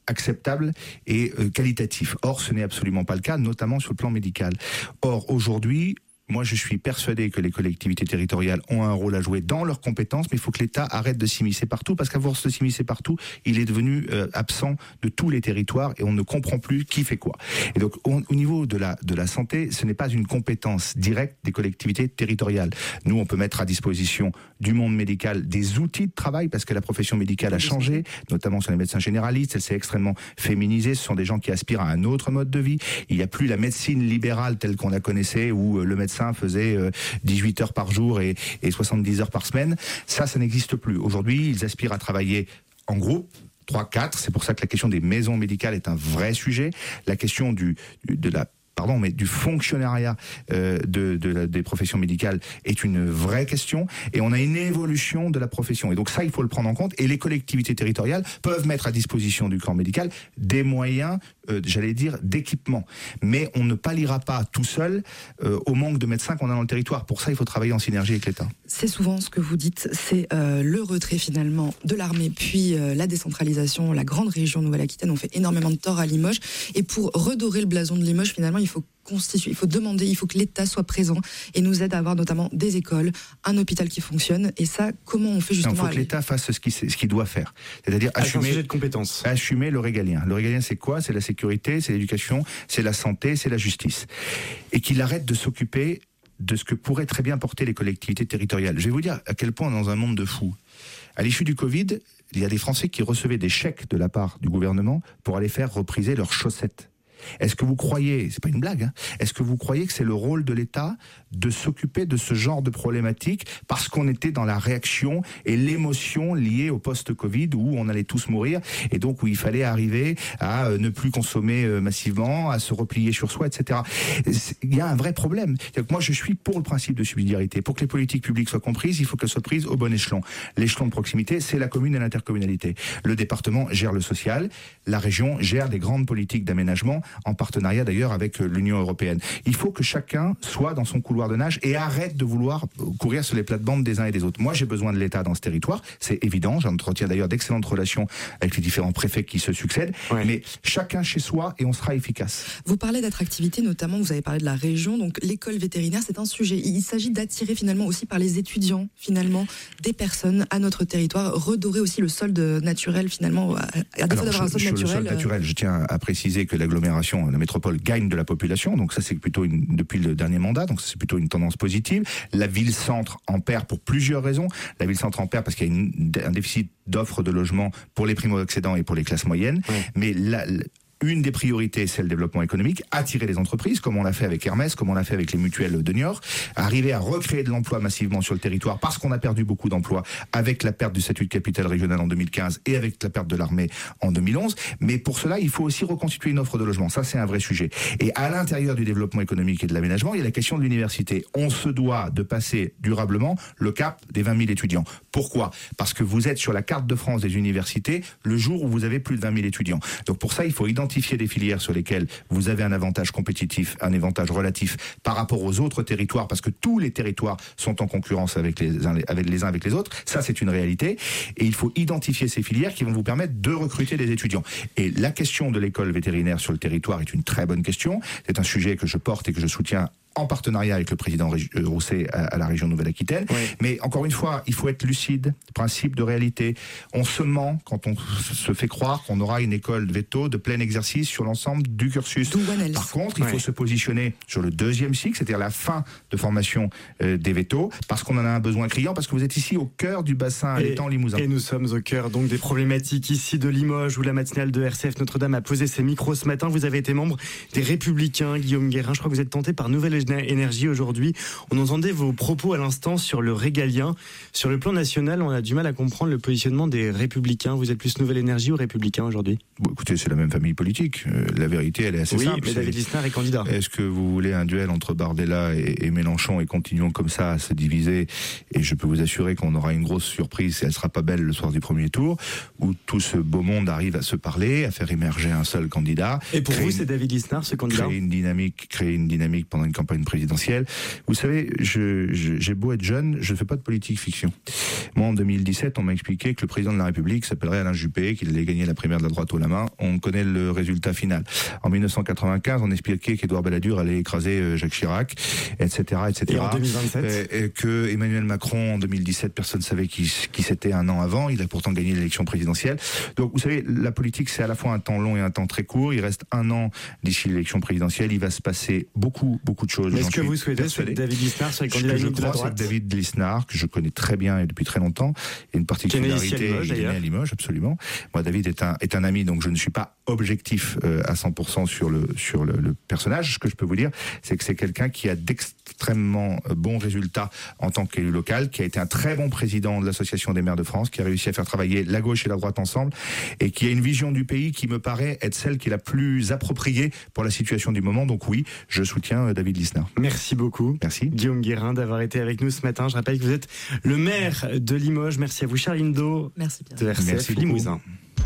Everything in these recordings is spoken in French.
acceptable et qualitatif. Or, ce n'est absolument pas le cas, notamment sur le plan médical. Or, aujourd'hui, moi, je suis persuadé que les collectivités territoriales ont un rôle à jouer dans leurs compétences, mais il faut que l'État arrête de s'immiscer partout, parce qu'à force de s'immiscer partout, il est devenu absent de tous les territoires et on ne comprend plus qui fait quoi. Et donc, au niveau de la santé, ce n'est pas une compétence directe des collectivités territoriales. Nous, on peut mettre à disposition du monde médical des outils de travail, parce que la profession médicale a changé, notamment sur les médecins généralistes. Elle s'est extrêmement féminisée. Ce sont des gens qui aspirent à un autre mode de vie. Il n'y a plus la médecine libérale telle qu'on la connaissait, où le médecin faisait 18 heures par jour et 70 heures par semaine. Ça n'existe plus. Aujourd'hui, ils aspirent à travailler en groupe, 3-4. C'est pour ça que la question des maisons médicales est un vrai sujet. La question du fonctionnariat des professions médicales est une vraie question, et on a une évolution de la profession. Et donc ça, il faut le prendre en compte, et les collectivités territoriales peuvent mettre à disposition du corps médical des moyens, d'équipement. Mais on ne palliera pas tout seul au manque de médecins qu'on a dans le territoire. Pour ça, il faut travailler en synergie avec l'État. C'est souvent ce que vous dites, c'est le retrait finalement de l'armée, puis la décentralisation. La grande région Nouvelle-Aquitaine, on fait énormément de tort à Limoges. Et pour redorer le blason de Limoges, finalement, il faut que l'État soit présent et nous aide à avoir notamment des écoles, un hôpital qui fonctionne. Et ça, comment on fait justement? Il faut que l'État fasse ce qu'il doit faire. C'est-à-dire assumer, un sujet de compétence. Assumer le régalien. Le régalien, c'est quoi? C'est la sécurité, c'est l'éducation, c'est la santé, c'est la justice. Et qu'il arrête de s'occuper de ce que pourraient très bien porter les collectivités territoriales. Je vais vous dire à quel point, dans un monde de fous, à l'issue du Covid, il y a des Français qui recevaient des chèques de la part du gouvernement pour aller faire repriser leurs chaussettes. Est-ce que vous croyez, c'est pas une blague, est-ce que vous croyez que c'est le rôle de l'État de s'occuper de ce genre de problématiques parce qu'on était dans la réaction et l'émotion liée au post-Covid où on allait tous mourir et donc où il fallait arriver à ne plus consommer massivement, à se replier sur soi, etc. Il y a un vrai problème. Moi, je suis pour le principe de subsidiarité. Pour que les politiques publiques soient comprises, il faut qu'elles soient prises au bon échelon. L'échelon de proximité, c'est la commune et l'intercommunalité. Le département gère le social, la région gère des grandes politiques d'aménagement, en partenariat d'ailleurs avec l'Union européenne. Il faut que chacun soit dans son couloir de nage et arrête de vouloir courir sur les plates-bandes des uns et des autres. Moi, j'ai besoin de l'État dans ce territoire, c'est évident. J'entretiens d'ailleurs d'excellentes relations avec les différents préfets qui se succèdent, mais chacun chez soi et on sera efficace. Vous parlez d'attractivité, notamment, vous avez parlé de la région, donc l'école vétérinaire, c'est un sujet. Il s'agit d'attirer finalement aussi par les étudiants, finalement, des personnes à notre territoire, redorer aussi le sol naturel, finalement, à défaut d'avoir un sol naturel. Le sol naturel, je tiens à préciser que l'agglomération, la métropole gagne de la population, donc ça c'est plutôt depuis le dernier mandat, donc c'est plutôt une tendance positive. La ville-centre en perd pour plusieurs raisons. La ville-centre en perd parce qu'il y a un déficit d'offres de logements pour les primo-accédants et pour les classes moyennes, mais une des priorités, c'est le développement économique, attirer les entreprises, comme on l'a fait avec Hermès, comme on l'a fait avec les mutuelles de Niort, arriver à recréer de l'emploi massivement sur le territoire, parce qu'on a perdu beaucoup d'emplois avec la perte du statut de capitale régionale en 2015 et avec la perte de l'armée en 2011. Mais pour cela, il faut aussi reconstituer une offre de logement. Ça, c'est un vrai sujet. Et à l'intérieur du développement économique et de l'aménagement, il y a la question de l'université. On se doit de passer durablement le cap des 20 000 étudiants. Pourquoi? Parce que vous êtes sur la carte de France des universités le jour où vous avez plus de 20 000 étudiants. Donc pour ça, il faut identifier des filières sur lesquelles vous avez un avantage compétitif, un avantage relatif par rapport aux autres territoires, parce que tous les territoires sont en concurrence avec les uns avec les autres. Ça, c'est une réalité. Et il faut identifier ces filières qui vont vous permettre de recruter des étudiants. Et la question de l'école vétérinaire sur le territoire est une très bonne question. C'est un sujet que je porte et que je soutiens en partenariat avec le président Rousset à la région Nouvelle-Aquitaine. Mais encore une fois, il faut être lucide, principe de réalité. On se ment quand on se fait croire qu'on aura une école de veto de plein exercice sur l'ensemble du cursus. Par contre, il faut se positionner sur le deuxième cycle, c'est-à-dire la fin de formation des vétos, parce qu'on en a un besoin criant, parce que vous êtes ici au cœur du bassin allaitant limousin. Et nous sommes au cœur donc des problématiques ici de Limoges, où la matinale de RCF Notre-Dame a posé ses micros ce matin. Vous avez été membre des Républicains, Guillaume Guérin. Je crois que vous êtes tenté par Nouvelle Énergie aujourd'hui. On entendait vos propos à l'instant sur le régalien. Sur le plan national, on a du mal à comprendre le positionnement des Républicains. Vous êtes plus Nouvelle Énergie ou Républicains aujourd'hui? Bon, écoutez, c'est la même famille politique. La vérité, elle est assez simple. Oui, mais David Lisnard est candidat. Est-ce que vous voulez un duel entre Bardella et Mélenchon et continuons comme ça à se diviser? Et je peux vous assurer qu'on aura une grosse surprise et elle sera pas belle le soir du premier tour, où tout ce beau monde arrive à se parler, à faire émerger un seul candidat. Et pour vous, c'est David Lisnard, ce candidat? Créer une dynamique pendant une campagne une présidentielle. Vous savez, j'ai beau être jeune, je ne fais pas de politique fiction. Moi, en 2017, on m'a expliqué que le président de la République s'appellerait Alain Juppé, qu'il allait gagner la primaire de la droite haut la main. On connaît le résultat final. En 1995, on expliquait qu'Édouard Balladur allait écraser Jacques Chirac, etc., etc. Et en 2027 que Emmanuel Macron, en 2017, personne ne savait qui c'était un an avant. Il a pourtant gagné l'élection présidentielle. Donc, vous savez, la politique, c'est à la fois un temps long et un temps très court. Il reste un an d'ici l'élection présidentielle. Il va se passer beaucoup de choses. Mais est-ce que vous souhaitez, c'est David Lisnard, sur les candidats uniques de la droite? C'est David Lisnard, que je connais très bien et depuis très longtemps. Il y a une particularité. Il est né à Limoges, absolument. Moi, David est un ami, donc je ne suis pas objectif à 100% sur le personnage. Ce que je peux vous dire, c'est que c'est quelqu'un qui a d'extrêmement bons résultats en tant qu'élu local, qui a été un très bon président de l'Association des maires de France, qui a réussi à faire travailler la gauche et la droite ensemble, et qui a une vision du pays qui me paraît être celle qui est la plus appropriée pour la situation du moment. Donc oui, je soutiens David Lisnard. Merci beaucoup. Merci. Guillaume Guérin d'avoir été avec nous ce matin. Je rappelle que vous êtes le maire de Limoges. Merci à vous, Charline Do. Merci bien. De RCF Limousin.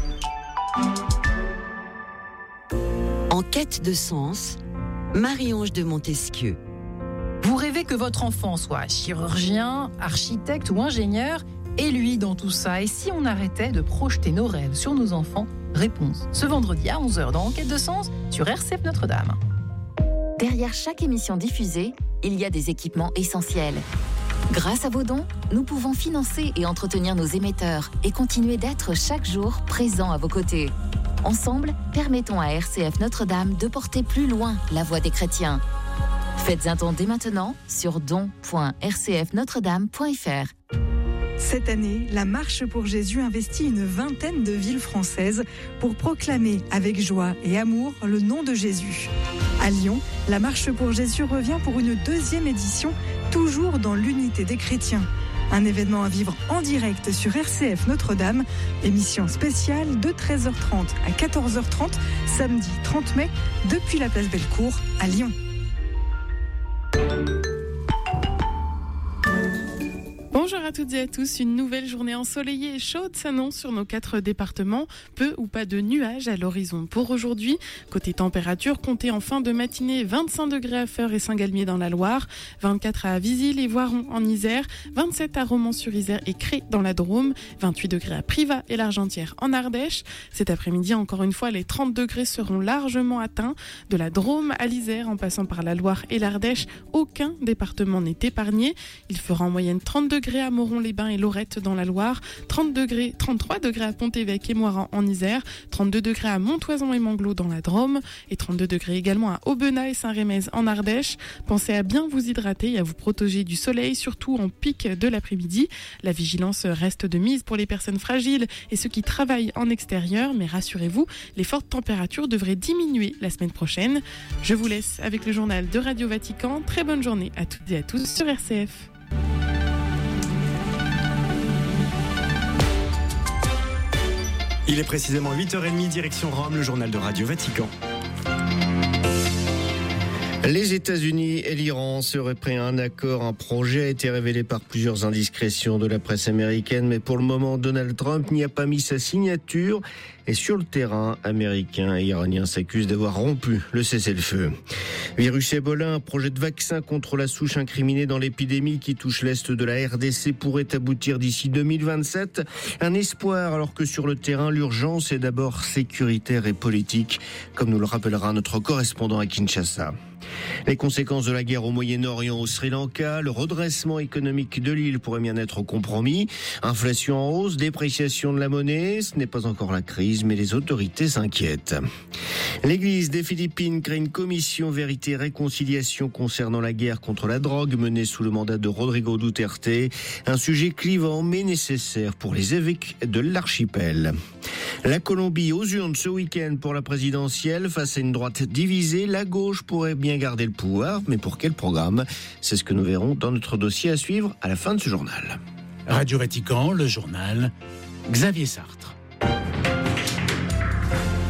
En quête de sens, Marie-Ange de Montesquieu. Vous rêvez que votre enfant soit chirurgien, architecte ou ingénieur, et lui dans tout ça. Et si on arrêtait de projeter nos rêves sur nos enfants? Réponse ce vendredi à 11h dans Enquête de sens sur RCF Notre-Dame. Derrière chaque émission diffusée, il y a des équipements essentiels. Grâce à vos dons, nous pouvons financer et entretenir nos émetteurs et continuer d'être chaque jour présents à vos côtés. Ensemble, permettons à RCF Notre-Dame de porter plus loin la voix des chrétiens. Faites un don dès maintenant sur don.rcfnotredame.fr. Cette année, la Marche pour Jésus investit une vingtaine de villes françaises pour proclamer avec joie et amour le nom de Jésus. À Lyon, la Marche pour Jésus revient pour une deuxième édition, toujours dans l'unité des chrétiens. Un événement à vivre en direct sur RCF Notre-Dame, émission spéciale de 13h30 à 14h30, samedi 30 mai, depuis la place Bellecour à Lyon. Bonjour à toutes et à tous, une nouvelle journée ensoleillée et chaude s'annonce sur nos 4 départements, peu ou pas de nuages à l'horizon. Pour aujourd'hui, côté température, comptez en fin de matinée 25 degrés à Feurs et Saint-Galmier dans la Loire, 24 à Visil et Voiron en Isère, 27 à Romans-sur-Isère et Cré dans la Drôme, 28 degrés à Privas et l'Argentière en Ardèche. Cet après-midi, encore une fois, les 30 degrés seront largement atteints. De la Drôme à l'Isère, en passant par la Loire et l'Ardèche, aucun département n'est épargné. Il fera en moyenne 30 degrés à Moron-les-Bains et Lorette dans la Loire, 33 degrés à Pont-Évêque et Moiran en Isère, 32 degrés à Montoison et Manglo dans la Drôme et 32 degrés également à Aubenas et Saint-Rémez en Ardèche. Pensez à bien vous hydrater et à vous protéger du soleil, surtout en pic de l'après-midi. La vigilance reste de mise pour les personnes fragiles et ceux qui travaillent en extérieur, mais rassurez-vous, les fortes températures devraient diminuer la semaine prochaine. Je vous laisse avec le journal de Radio Vatican. Très bonne journée à toutes et à tous sur RCF. Il est précisément 8h30, direction Rome, le journal de Radio Vatican. Les États-Unis et l'Iran seraient prêts à un accord. Un projet a été révélé par plusieurs indiscrétions de la presse américaine, mais pour le moment, Donald Trump n'y a pas mis sa signature. Et sur le terrain, Américains et Iraniens s'accusent d'avoir rompu le cessez-le-feu. Virus Ebola, un projet de vaccin contre la souche incriminée dans l'épidémie qui touche l'Est de la RDC pourrait aboutir d'ici 2027. Un espoir, alors que sur le terrain, l'urgence est d'abord sécuritaire et politique, comme nous le rappellera notre correspondant à Kinshasa. Les conséquences de la guerre au Moyen-Orient, au Sri Lanka, le redressement économique de l'île pourrait bien être compromis. Inflation en hausse, dépréciation de la monnaie, ce n'est pas encore la crise, mais les autorités s'inquiètent. L'Église des Philippines crée une commission vérité et réconciliation concernant la guerre contre la drogue menée sous le mandat de Rodrigo Duterte. Un sujet clivant mais nécessaire pour les évêques de l'archipel. La Colombie aux urnes ce week-end pour la présidentielle. Face à une droite divisée, la gauche pourrait bien garder le pouvoir. Mais pour quel programme ? C'est ce que nous verrons dans notre dossier à suivre à la fin de ce journal. Radio Vatican, le journal, Xavier Sartre.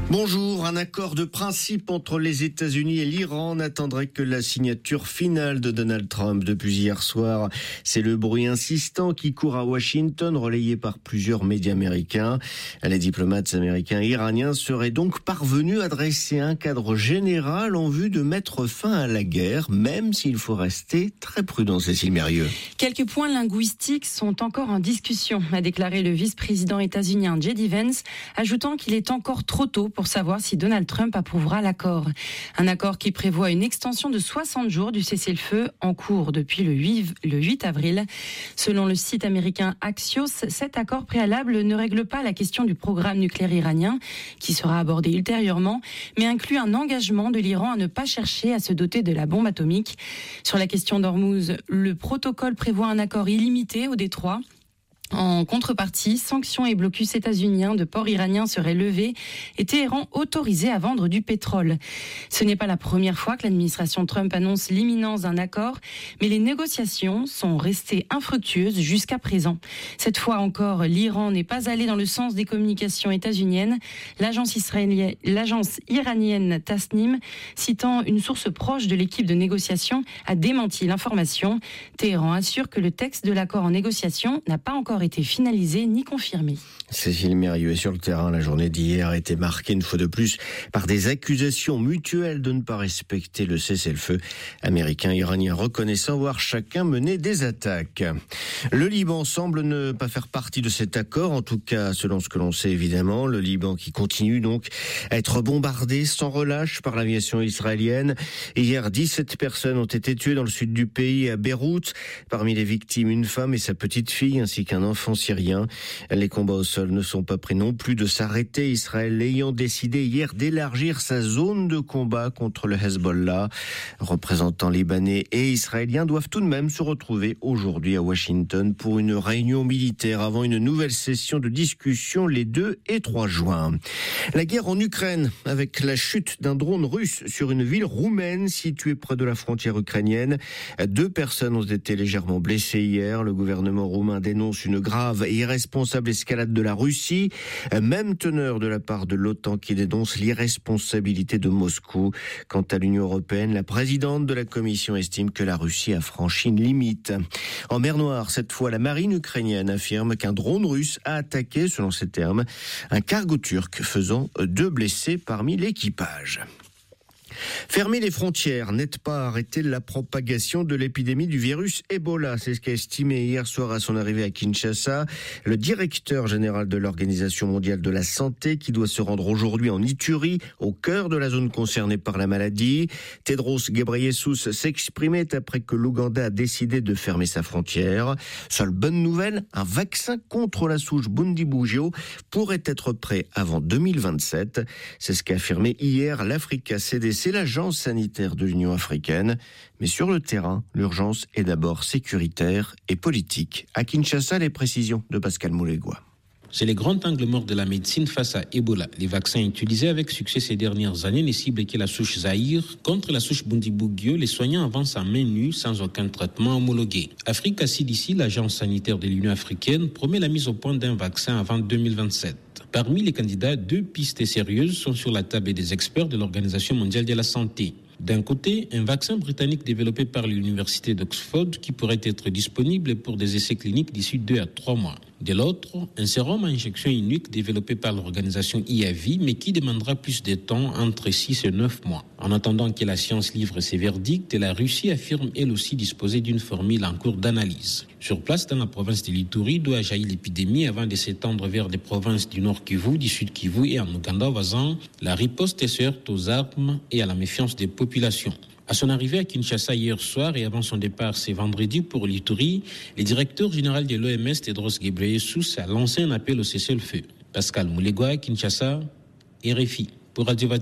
Bonjour, un accord de principe entre les États-Unis et l'Iran n'attendrait que la signature finale de Donald Trump depuis hier soir. C'est le bruit insistant qui court à Washington, relayé par plusieurs médias américains. Les diplomates américains et iraniens seraient donc parvenus à dresser un cadre général en vue de mettre fin à la guerre, même s'il faut rester très prudent, Cécile Mérieux. Quelques points linguistiques sont encore en discussion, a déclaré le vice-président états-unien J.D. Vance, ajoutant qu'il est encore trop tôt pour savoir si Donald Trump approuvera l'accord. Un accord qui prévoit une extension de 60 jours du cessez-le-feu en cours depuis le 8 avril. Selon le site américain Axios, cet accord préalable ne règle pas la question du programme nucléaire iranien, qui sera abordé ultérieurement, mais inclut un engagement de l'Iran à ne pas chercher à se doter de la bombe atomique. Sur la question d'Ormuz, le protocole prévoit un accord illimité au détroit. En contrepartie, sanctions et blocus états-uniens de ports iraniens seraient levés et Téhéran autorisé à vendre du pétrole. Ce n'est pas la première fois que l'administration Trump annonce l'imminence d'un accord, mais les négociations sont restées infructueuses jusqu'à présent. Cette fois encore, l'Iran n'est pas allé dans le sens des communications états-uniennes. L'agence iranienne Tasnim, citant une source proche de l'équipe de négociation, a démenti l'information. Téhéran assure que le texte de l'accord en négociation n'a pas encore été finalisé ni confirmé. Cécile Mérieux est sur le terrain. La journée d'hier a été marquée une fois de plus par des accusations mutuelles de ne pas respecter le cessez-le-feu. Américains et Iraniens reconnaissant voir chacun mener des attaques. Le Liban semble ne pas faire partie de cet accord, en tout cas selon ce que l'on sait évidemment. Le Liban qui continue donc à être bombardé sans relâche par l'aviation israélienne. Hier, 17 personnes ont été tuées dans le sud du pays, à Beyrouth. Parmi les victimes, une femme et sa petite fille ainsi qu'un enfant syrien. Les combats au sol ne sont pas prêts non plus de s'arrêter, Israël ayant décidé hier d'élargir sa zone de combat contre le Hezbollah. Représentants libanais et israéliens doivent tout de même se retrouver aujourd'hui à Washington pour une réunion militaire avant une nouvelle session de discussion les 2 et 3 juin. La guerre en Ukraine, avec la chute d'un drone russe sur une ville roumaine située près de la frontière ukrainienne. 2 personnes ont été légèrement blessées hier. Le gouvernement roumain dénonce une grave et irresponsable escalade de la Russie. Même teneur de la part de l'OTAN qui dénonce l'irresponsabilité de Moscou. Quant à l'Union européenne, la présidente de la Commission estime que la Russie a franchi une limite. En mer Noire, cette fois, la marine ukrainienne affirme qu'un drone russe a attaqué, selon ses termes, un cargo turc, faisant 2 blessés parmi l'équipage. Fermer les frontières n'aide pas à arrêter la propagation de l'épidémie du virus Ebola. C'est ce qu'a estimé hier soir à son arrivée à Kinshasa le directeur général de l'Organisation mondiale de la santé qui doit se rendre aujourd'hui en Ituri, au cœur de la zone concernée par la maladie. Tedros Ghebreyesus s'exprimait après que l'Ouganda a décidé de fermer sa frontière. Seule bonne nouvelle, un vaccin contre la souche Bundibugyo pourrait être prêt avant 2027. C'est ce qu'a affirmé hier l'Africa CDC, l'agence sanitaire de l'Union africaine. Mais sur le terrain, l'urgence est d'abord sécuritaire et politique. À Kinshasa, les précisions de Pascal Moulégois. C'est le grand angle mort de la médecine face à Ebola. Les vaccins utilisés avec succès ces dernières années ne ciblent que la souche Zaïre. Contre la souche Bundibugyo, les soignants avancent à main nue sans aucun traitement homologué. Africa CDC, l'agence sanitaire de l'Union africaine, promet la mise au point d'un vaccin avant 2027. Parmi les candidats, 2 pistes sérieuses sont sur la table des experts de l'Organisation mondiale de la santé. D'un côté, un vaccin britannique développé par l'université d'Oxford qui pourrait être disponible pour des essais cliniques d'ici 2 à 3 mois. De l'autre, un sérum à injection unique développé par l'organisation IAVI, mais qui demandera plus de temps, entre 6 et 9 mois. En attendant que la science livre ses verdicts, la Russie affirme elle aussi disposer d'une formule en cours d'analyse. Sur place, dans la province de l'Ituri, d'où a jailli l'épidémie avant de s'étendre vers des provinces du Nord Kivu, du Sud Kivu et en Ouganda voisin, la riposte se heurte aux armes et à la méfiance des populations. À son arrivée à Kinshasa hier soir et avant son départ ce vendredi pour l'Ituri, le directeur général de l'OMS, Tedros Ghebreyesus, a lancé un appel au cessez-le-feu. Pascal Moulégois, Kinshasa, RFI, pour Radio Vatican.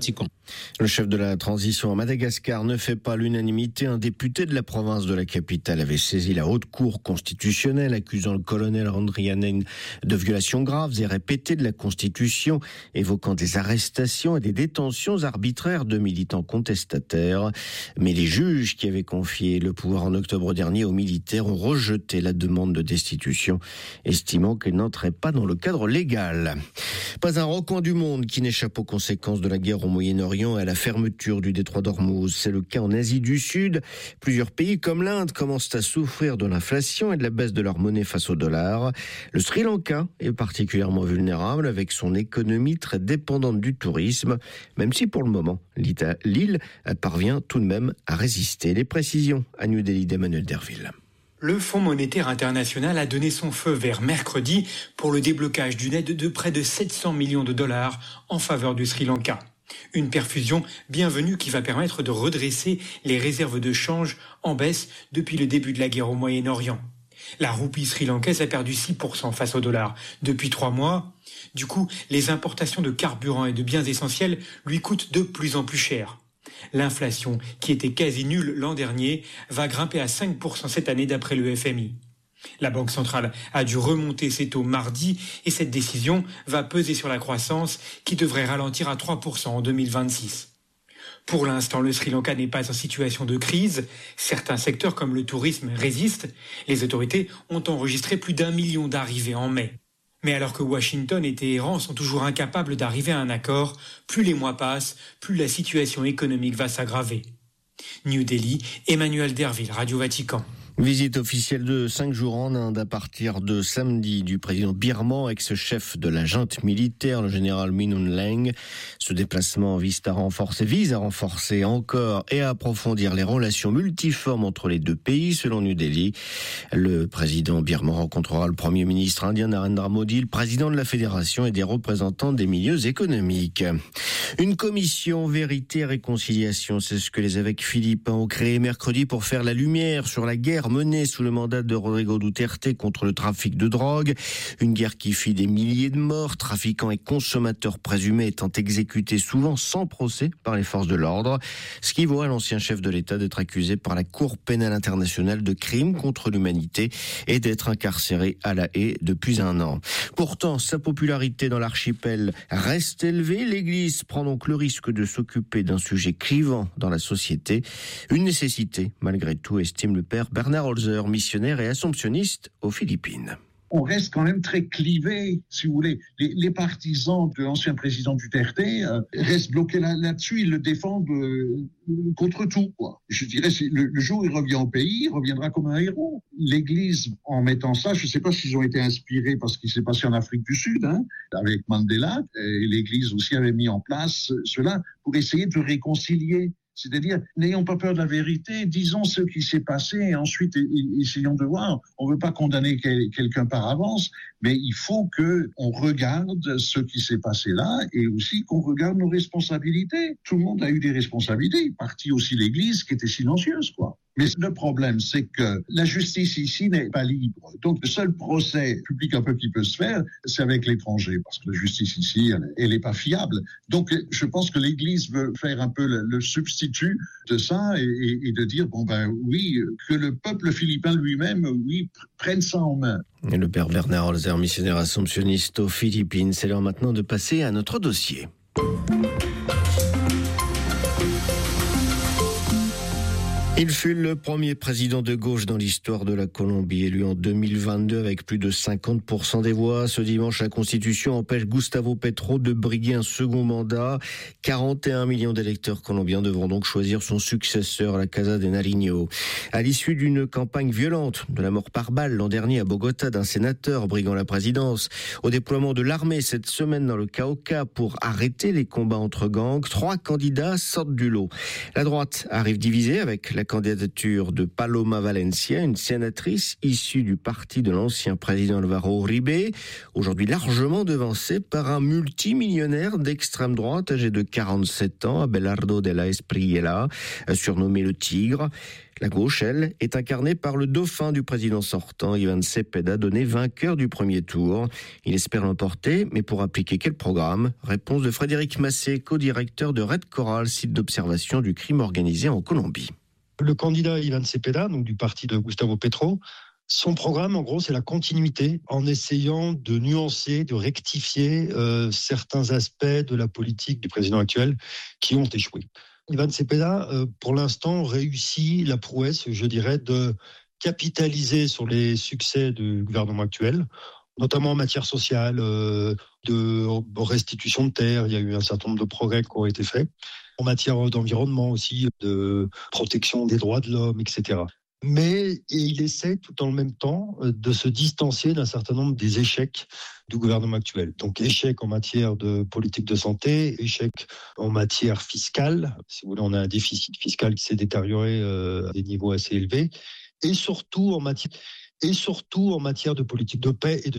Le chef de la transition à Madagascar ne fait pas l'unanimité. Un député de la province de la capitale avait saisi la haute cour constitutionnelle accusant le colonel Randrianen de violations graves et répétées de la Constitution, évoquant des arrestations et des détentions arbitraires de militants contestataires. Mais les juges qui avaient confié le pouvoir en octobre dernier aux militaires ont rejeté la demande de destitution, estimant qu'elle n'entrait pas dans le cadre légal. Pas un recoin du monde qui n'échappe aux conséquences de la guerre au Moyen-Orient et à la fermeture du détroit d'Ormuz. C'est le cas en Asie du Sud. Plusieurs pays comme l'Inde commencent à souffrir de l'inflation et de la baisse de leur monnaie face au dollar. Le Sri Lanka est particulièrement vulnérable avec son économie très dépendante du tourisme, même si pour le moment, l'île parvient tout de même à résister. Les précisions à New Delhi d'Emmanuel Derville. Le Fonds monétaire international a donné son feu vert mercredi pour le déblocage d'une aide de près de 700 millions de dollars en faveur du Sri Lanka. Une perfusion bienvenue qui va permettre de redresser les réserves de change en baisse depuis le début de la guerre au Moyen-Orient. La roupie sri-lankaise a perdu 6% face au dollar depuis 3 mois. Du coup, les importations de carburant et de biens essentiels lui coûtent de plus en plus cher. L'inflation, qui était quasi nulle l'an dernier, va grimper à 5% cette année d'après le FMI. La Banque centrale a dû remonter ses taux mardi et cette décision va peser sur la croissance qui devrait ralentir à 3% en 2026. Pour l'instant, le Sri Lanka n'est pas en situation de crise. Certains secteurs comme le tourisme résistent. Les autorités ont enregistré plus d'1 million d'arrivées en mai. Mais alors que Washington et Téhéran sont toujours incapables d'arriver à un accord, plus les mois passent, plus la situation économique va s'aggraver. New Delhi, Emmanuel Derville, Radio Vatican. Visite officielle de 5 jours en Inde à partir de samedi du président birman, ex-chef de la junte militaire, le général Min Aung Hlaing. Ce déplacement vise à renforcer encore et à approfondir les relations multiformes entre les deux pays, selon New Delhi. Le président birman rencontrera le premier ministre indien Narendra Modi, le président de la fédération et des représentants des milieux économiques. Une commission vérité et réconciliation, c'est ce que les évêques philippins ont créé mercredi pour faire la lumière sur la guerre menée sous le mandat de Rodrigo Duterte contre le trafic de drogue. Une guerre qui fit des milliers de morts, trafiquants et consommateurs présumés étant exécutés souvent sans procès par les forces de l'ordre. Ce qui vaut à l'ancien chef de l'État d'être accusé par la Cour pénale internationale de crimes contre l'humanité et d'être incarcéré à La Haye depuis 1 an. Pourtant, sa popularité dans l'archipel reste élevée. L'Église prend donc le risque de s'occuper d'un sujet clivant dans la société. Une nécessité, malgré tout, estime le père Bernard Holzer, missionnaire et assomptionniste aux Philippines. On reste quand même très clivé, si vous voulez. Les partisans de l'ancien président Duterte restent bloqués là-dessus, ils le défendent contre tout, quoi. Je dirais, le jour où il revient au pays, il reviendra comme un héros. L'Église, en mettant ça, je ne sais pas s'ils ont été inspirés par ce qui s'est passé en Afrique du Sud, avec Mandela, et l'Église aussi avait mis en place cela pour essayer de réconcilier. C'est-à-dire, n'ayons pas peur de la vérité, disons ce qui s'est passé et ensuite essayons de voir. On ne veut pas condamner quelqu'un par avance, mais il faut qu'on regarde ce qui s'est passé là et aussi qu'on regarde nos responsabilités. Tout le monde a eu des responsabilités, partie aussi l'Église qui était silencieuse, quoi. Mais le problème, c'est que la justice ici n'est pas libre. Donc, le seul procès public un peu qui peut se faire, c'est avec l'étranger, parce que la justice ici, elle n'est pas fiable. Donc, je pense que l'Église veut faire un peu le substitut de ça et de dire, oui, que le peuple philippin lui-même, oui, prenne ça en main. Et le père Bernard Holzer, missionnaire assomptionniste aux Philippines. C'est l'heure maintenant de passer à notre dossier. Il fut le premier président de gauche dans l'histoire de la Colombie, élu en 2022 avec plus de 50% des voix. Ce dimanche, la Constitution empêche Gustavo Petro de briguer un second mandat. 41 millions d'électeurs colombiens devront donc choisir son successeur à la Casa de Nariño. À l'issue d'une campagne violente, de la mort par balle l'an dernier à Bogota d'un sénateur briguant la présidence, au déploiement de l'armée cette semaine dans le Cauca pour arrêter les combats entre gangs, 3 candidats sortent du lot. La droite arrive divisée avec la candidature de Paloma Valencia, une sénatrice issue du parti de l'ancien président Álvaro Uribe, aujourd'hui largement devancée par un multimillionnaire d'extrême droite âgé de 47 ans, Abelardo de la Espriella, surnommé le Tigre. La gauche, elle, est incarnée par le dauphin du président sortant, Ivan Cepeda, donné vainqueur du premier tour. Il espère l'emporter, mais pour appliquer quel programme ? Réponse de Frédéric Massé, co-directeur de Red Coral, site d'observation du crime organisé en Colombie. Le candidat Ivan Cepeda, donc du parti de Gustavo Petro, son programme, en gros, c'est la continuité en essayant de nuancer, de rectifier certains aspects de la politique du président actuel qui ont échoué. Ivan Cepeda, pour l'instant, réussit la prouesse, je dirais, de capitaliser sur les succès du gouvernement actuel, notamment en matière sociale, de restitution de terres. Il y a eu un certain nombre de progrès qui ont été faits. En matière d'environnement aussi, de protection des droits de l'homme, etc. Mais il essaie tout en même temps de se distancier d'un certain nombre des échecs du gouvernement actuel. Donc échec en matière de politique de santé, échec en matière fiscale. Si vous voulez, on a un déficit fiscal qui s'est détérioré à des niveaux assez élevés. Et surtout en matière de politique de paix et de